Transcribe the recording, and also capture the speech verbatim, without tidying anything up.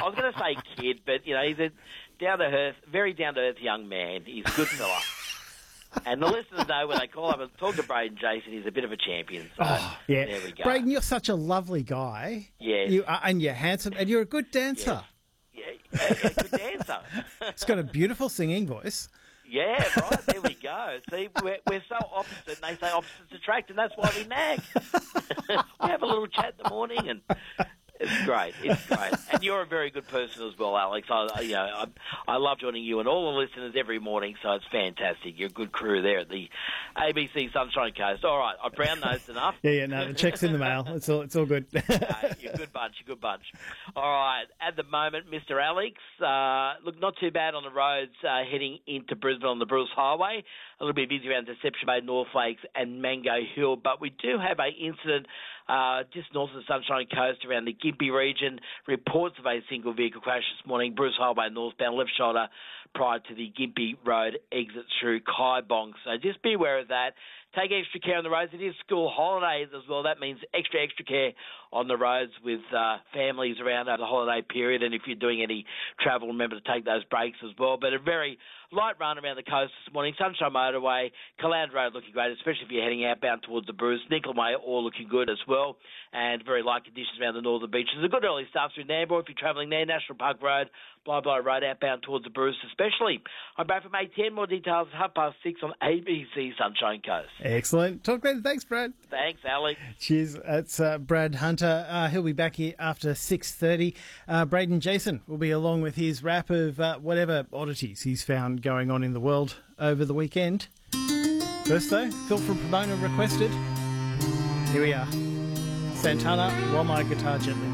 I was going to say kid, but, you know, he's a down-to-earth, very down-to-earth young man. He's a good fella. And the listeners know when they call up and talk to Braden Jason, he's a bit of a champion. So oh, yeah. There we go. Braden, you're such a lovely guy. Yes. You are, and you're handsome, and you're a good dancer. Yes. Yeah, a, a good dancer. He's got a beautiful singing voice. Yeah, right. There we go. See, we're, we're so opposite, and they say opposites attract, and that's why we nag. We have a little chat in the morning, and it's great. It's great. And you're a very good person as well, Alex. I, you know, I, I love joining you and all the listeners every morning, so it's fantastic. You're a good crew there at the A B C Sunshine Coast. All right, I've brown-nosed enough. Yeah, yeah, no, the check's in the mail. It's all, it's all good. No, you're a good bunch, you're a good bunch. All right, at the moment, Mister Alex, uh, look, not too bad on the roads uh, heading into Brisbane on the Bruce Highway. A little bit busy around Deception Bay, North Lakes and Mango Hill, but we do have an incident uh, just north of the Sunshine Coast around the Gympie region. Reports of a single vehicle crash this morning, Bruce Highway northbound, left shoulder, prior to the Gympie Road exit through Kaibong. So just be aware of that. Take extra care on the roads. It is school holidays as well. That means extra, extra care on the roads with uh, families around over the holiday period. And if you're doing any travel, remember to take those breaks as well. But a very light run around the coast this morning. Sunshine Motorway, Caloundra Road looking great, especially if you're heading outbound towards the Bruce. Nickel Way all looking good as well. And very light conditions around the northern beaches. A good early start through Nambour if you're travelling there. National Park Road, Bly Bly Road outbound towards the Bruce especially. I'm back from eight ten. More details at half past six on A B C Sunshine Coast. Excellent. Talk later. Thanks, Brad. Thanks, Alex. Cheers. That's uh, Brad Hunter. Uh, he'll be back here after six thirty. Uh, Braden Jason will be along with his wrap of uh, whatever oddities he's found going on in the world over the weekend. First, though, Phil from Pomona requested. Here we are. Santana, While My Guitar Gently